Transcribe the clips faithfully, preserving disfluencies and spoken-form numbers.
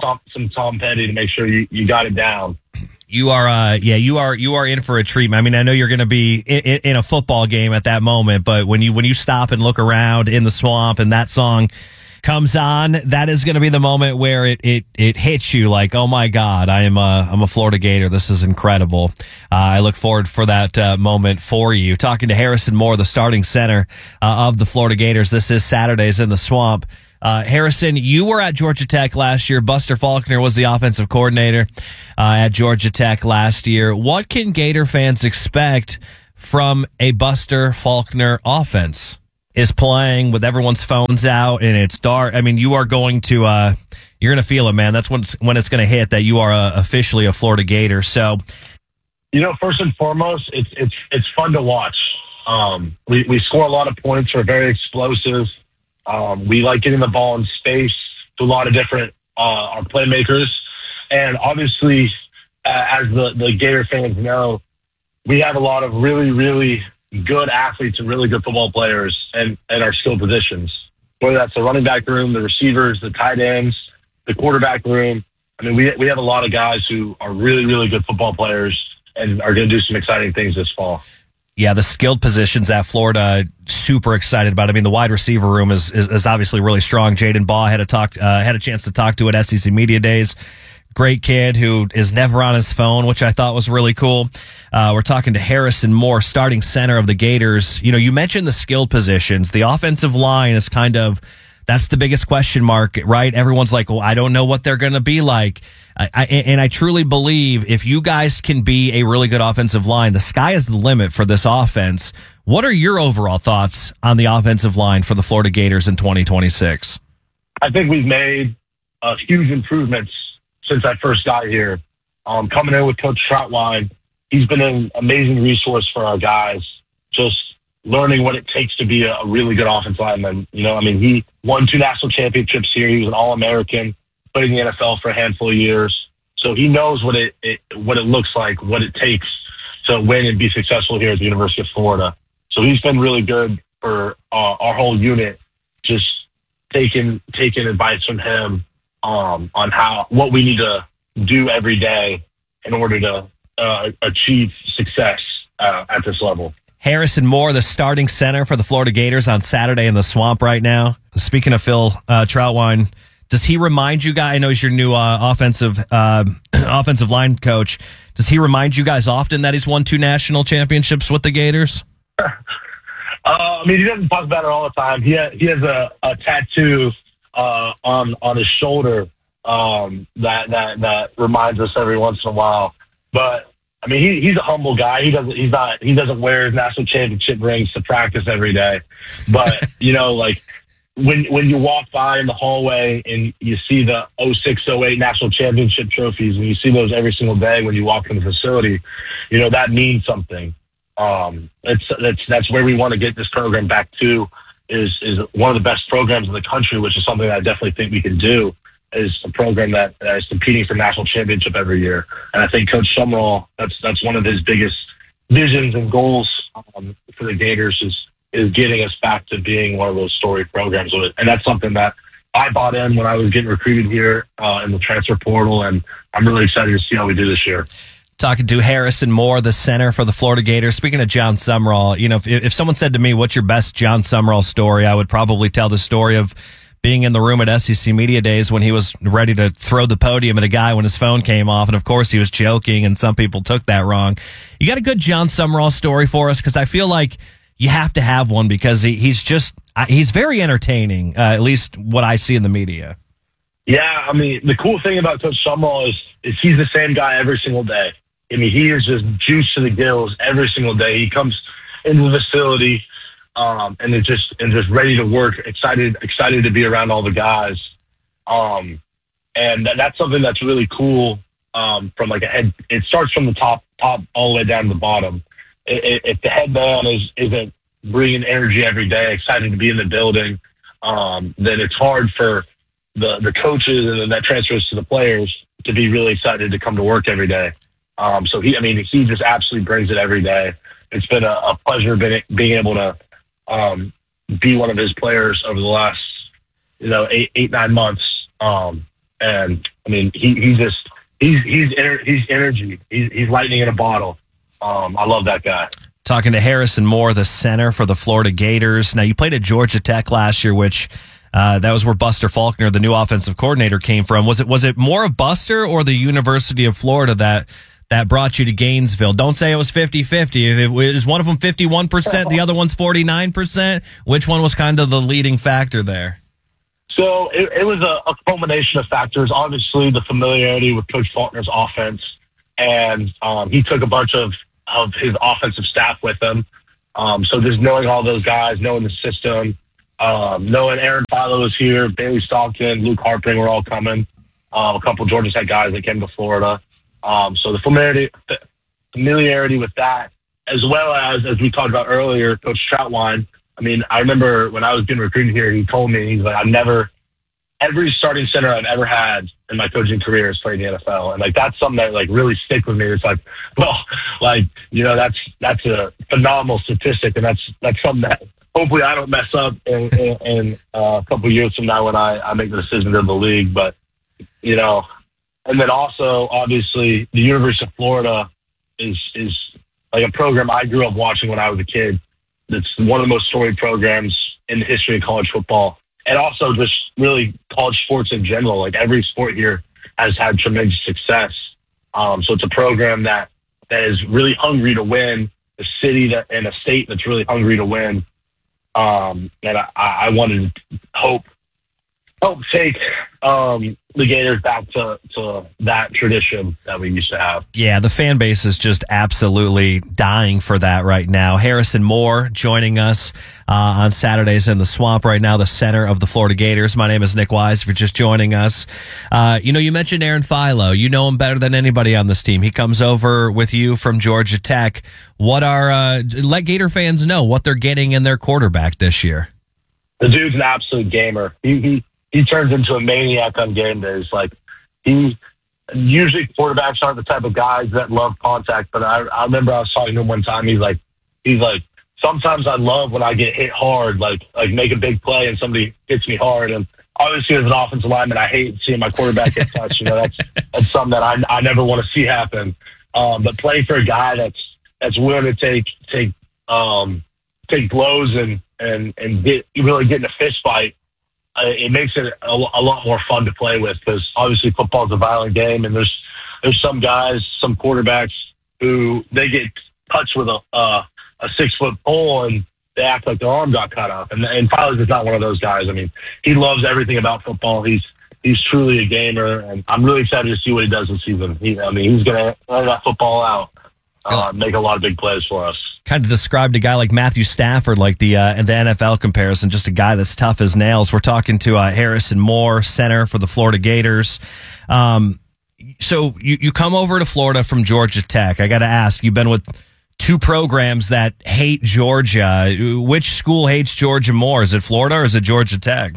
Tom, some Tom Petty to make sure you, you got it down. You are, uh, yeah, you are, you are in for a treatment. I mean, I know you're going to be in, in a football game at that moment, but when you when you stop and look around in the swamp and that song comes on, that is going to be the moment where it it it hits you like, oh my God, I am a I'm a Florida Gator. This is incredible. Uh, I look forward for that uh, moment for you. Talking to Harrison Moore, the starting center uh, of the Florida Gators. This is Saturdays in the Swamp. Uh, Harrison, you were at Georgia Tech last year. Buster Faulkner was the offensive coordinator uh, at Georgia Tech last year. What can Gator fans expect from a Buster Faulkner offense? Is playing with everyone's phones out and it's dark. I mean, you are going to uh, you're going to feel it, man. That's when it's, when it's going to hit that you are uh, officially a Florida Gator. So, you know, first and foremost, it's it's it's fun to watch. Um, we we score a lot of points. We're very explosive. Um, we like getting the ball in space to a lot of different uh, our playmakers, and obviously, uh, as the, the Gator fans know, we have a lot of really, really good athletes and really good football players and in our skill positions. Whether that's the running back room, the receivers, the tight ends, the quarterback room. I mean, we we have a lot of guys who are really, really good football players and are going to do some exciting things this fall. Yeah, the skilled positions at Florida, super excited about. I mean, the wide receiver room is is, is obviously really strong. Jaden Baugh had a talk, uh, had a chance to talk to at S E C Media Days. Great kid who is never on his phone, which I thought was really cool. Uh, we're talking to Harrison Moore, starting center of the Gators. You know, you mentioned the skilled positions. The offensive line is kind of, that's the biggest question mark, right? Everyone's like, well, I don't know what they're going to be like. I, I, and I truly believe if you guys can be a really good offensive line, the sky is the limit for this offense. What are your overall thoughts on the offensive line for the Florida Gators in twenty twenty-six? I think we've made uh, huge improvements since I first got here. Um, coming in with Coach Troutwine, he's been an amazing resource for our guys, just learning what it takes to be a, a really good offensive lineman. You know, I mean, he won two national championships here. He was an All-American, played in the N F L for a handful of years. So he knows what it, it what it looks like, what it takes to win and be successful here at the University of Florida. So he's been really good for uh, our whole unit, just taking taking advice from him um, on how what we need to do every day in order to uh, achieve success uh, at this level. Harrison Moore, the starting center for the Florida Gators on Saturday in the Swamp right now. Speaking of Phil uh, Troutwine, does he remind you guys, I know he's your new uh, offensive uh, offensive line coach, does he remind you guys often that he's won two national championships with the Gators? uh, I mean, he doesn't talk about it all the time. He ha- he has a, a tattoo uh, on on his shoulder um, that, that that reminds us every once in a while. But I mean, he, he's a humble guy. He doesn't he's not he doesn't wear his national championship rings to practice every day. But you know, like when when you walk by in the hallway and you see the oh six oh eight national championship trophies, and you see those every single day when you walk in the facility, you know that means something. Um, it's that's that's where we want to get this program back to. Is is one of the best programs in the country, which is something that I definitely think we can do. Is a program that, that is competing for national championship every year, and I think Coach Summerall, that's that's one of his biggest visions and goals um, for the Gators is is getting us back to being one of those storied programs, and that's something that I bought in when I was getting recruited here uh, in the transfer portal, and I'm really excited to see how we do this year. Talking to Harrison Moore, the center for the Florida Gators. Speaking of John Summerall, you know, if, if someone said to me, "What's your best John Summerall story?" I would probably tell the story of being in the room at S E C Media Days when he was ready to throw the podium at a guy when his phone came off. And of course he was joking and some people took that wrong. You got a good John Summerall story for us? Cause I feel like you have to have one because he, he's just, he's very entertaining, uh, at least what I see in the media. Yeah. I mean, the cool thing about Coach Summerall is, is he's the same guy every single day. I mean, he is just juiced to the gills every single day. He comes into the facility, Um, and they're just and just ready to work, excited excited to be around all the guys, um, and that, that's something that's really cool. Um, from like a head, it starts from the top top all the way down to the bottom. If, if the head man is isn't bringing energy every day, excited to be in the building, um, then it's hard for the the coaches and then that transfers to the players to be really excited to come to work every day. Um, so he, I mean, he just absolutely brings it every day. It's been a, a pleasure being being able to. Um, be one of his players over the last, you know, eight, eight, nine months. Um, And I mean, he, he just, he's, he's, ener- he's energy. He's, he's lightning in a bottle. Um, I love that guy. Talking to Harrison Moore, the center for the Florida Gators. Now, you played at Georgia Tech last year, which uh, that was where Buster Faulkner, the new offensive coordinator, came from. Was it was it more of Buster or the University of Florida that that brought you to Gainesville? Don't say it was fifty-fifty. If it was one of them fifty-one percent, the other one's forty-nine percent, which one was kind of the leading factor there? So it, it was a, a culmination of factors. Obviously, the familiarity with Coach Faulkner's offense, and um, he took a bunch of of his offensive staff with him. Um, so just knowing all those guys, knowing the system, um, knowing Aaron Philo was here, Bailey Stockton, Luke Harpring were all coming. Um, a couple of Georgia Tech guys that came to Florida. Um, so the familiarity, the familiarity with that, as well as, as we talked about earlier, Coach Troutwine. I mean, I remember when I was getting recruited here, he told me, he's like, I've never, every starting center I've ever had in my coaching career has played in the N F L. And like, that's something that like really stick with me. It's like, well, like, you know, that's, that's a phenomenal statistic. And that's, that's something that hopefully I don't mess up in, in, in uh, a couple of years from now when I, I make the decision to the league. But, you know, and then also obviously the University of Florida is, is like a program I grew up watching when I was a kid. It's one of the most storied programs in the history of college football. And also just really college sports in general. Like every sport here has had tremendous success. Um, so it's a program that, that is really hungry to win, a city that, and a state that's really hungry to win. Um, and I, I wanted to hope, help take um, the Gators back to, to that tradition that we used to have. Yeah, the fan base is just absolutely dying for that right now. Harrison Moore joining us uh, on Saturdays in the Swamp right now, the center of the Florida Gators. My name is Nick Wise. If you're just joining us, uh, you know, you mentioned Aaron Philo. You know him better than anybody on this team. He comes over with you from Georgia Tech. What are uh, let Gator fans know what they're getting in their quarterback this year? The dude's an absolute gamer. He he. He turns into a maniac on game days. Like he usually quarterbacks aren't the type of guys that love contact, but I, I remember I was talking to him one time. He's like, he's like, sometimes I love when I get hit hard, like, like make a big play and somebody hits me hard. And obviously as an offensive lineman, I hate seeing my quarterback get touched. You know, that's, that's something that I, I never want to see happen. Um, but playing for a guy that's, that's willing to take, take, um, take blows and, and, and get, really get in a fist fight. It makes it a, a lot more fun to play with because obviously football is a violent game, and there's there's some guys, some quarterbacks who they get touched with a uh, a six foot pole and they act like their arm got cut off. And and Philo is not one of those guys. I mean, he loves everything about football. He's he's truly a gamer, and I'm really excited to see what he does this season. He, I mean, he's gonna run that football out, uh, make a lot of big plays for us. Kind of described a guy like Matthew Stafford, like the uh, the N F L comparison, just a guy that's tough as nails. We're talking to uh, Harrison Moore, center for the Florida Gators. Um, so you, you come over to Florida from Georgia Tech. I got to ask, you've been with two programs that hate Georgia. Which school hates Georgia more? Is it Florida or is it Georgia Tech?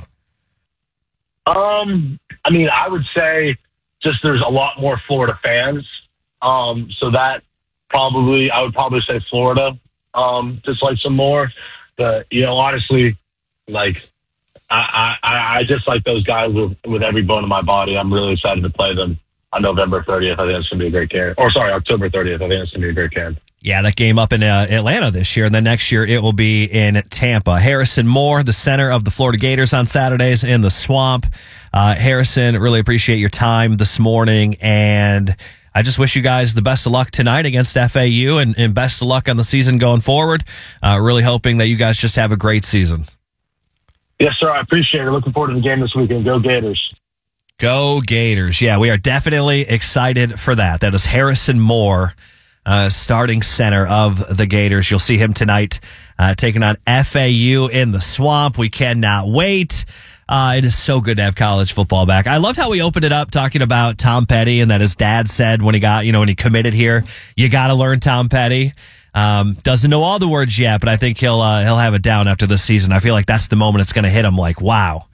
Um, I mean, I would say just there's a lot more Florida fans. Um, so that probably, I would probably say Florida, um, just like some more. But, you know, honestly, like, I, I, I just like those guys with, with every bone in my body. I'm really excited to play them on November thirtieth. I think it's going to be a great game. Or, sorry, October thirtieth. I think it's going to be a great game. Yeah, that game up in uh, Atlanta this year, and then next year it will be in Tampa. Harrison Moore, the center of the Florida Gators on Saturdays in the Swamp. Uh, Harrison, really appreciate your time this morning, and I just wish you guys the best of luck tonight against F A U and, and best of luck on the season going forward. Uh, really hoping that you guys just have a great season. Yes, sir. I appreciate it. Looking forward to the game this weekend. Go Gators. Go Gators. Yeah, we are definitely excited for that. That is Harrison Moore, uh, starting center of the Gators. You'll see him tonight uh, taking on F A U in the Swamp. We cannot wait. Uh, it is so good to have college football back. I loved how we opened it up talking about Tom Petty and that his dad said when he got, you know, when he committed here, you got to learn Tom Petty. Um, doesn't know all the words yet, but I think he'll, uh, he'll have it down after this season. I feel like that's the moment it's going to hit him like, wow,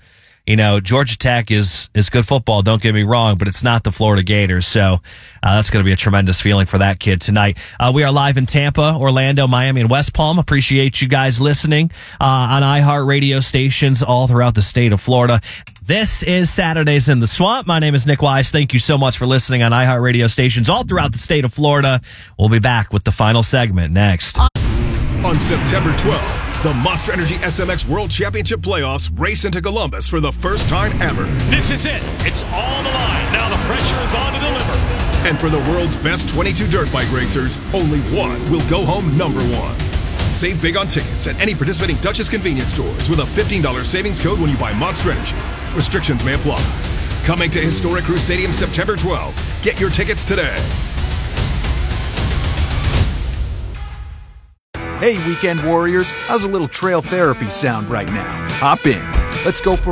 you know, Georgia Tech is is good football, don't get me wrong, but it's not the Florida Gators. So uh, that's going to be a tremendous feeling for that kid tonight. Uh, we are live in Tampa, Orlando, Miami, and West Palm. Appreciate you guys listening uh, on iHeart radio stations all throughout the state of Florida. This is Saturdays in the Swamp. My name is Nick Wise. Thank you so much for listening on iHeart radio stations all throughout the state of Florida. We'll be back with the final segment next. On September twelfth, the Monster Energy S M X World Championship Playoffs race into Columbus for the first time ever. This is it. It's all on the line. Now the pressure is on to deliver. And for the world's best twenty-two dirt bike racers, only one will go home number one. Save big on tickets at any participating Duchess convenience stores with a fifteen dollars savings code when you buy Monster Energy. Restrictions may apply. Coming to Historic Crew Stadium September twelfth. Get your tickets today. Hey, weekend warriors, how's a little trail therapy sound right now? Hop in. Let's go for